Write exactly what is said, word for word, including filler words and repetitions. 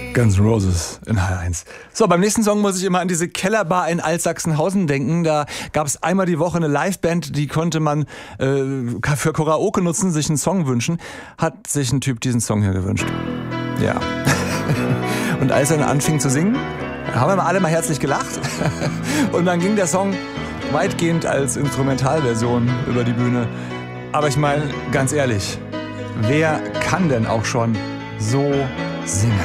Guns N' Roses in H eins. So, beim nächsten Song muss ich immer an diese Kellerbar in Altsachsenhausen denken. Da gab es einmal die Woche eine Liveband, die konnte man äh, für Karaoke nutzen, sich einen Song wünschen. Hat sich ein Typ diesen Song hier gewünscht. Ja. Und als er dann anfing zu singen, haben wir alle mal herzlich gelacht. Und dann ging der Song weitgehend als Instrumentalversion über die Bühne. Aber ich meine, ganz ehrlich, wer kann denn auch schon so singen?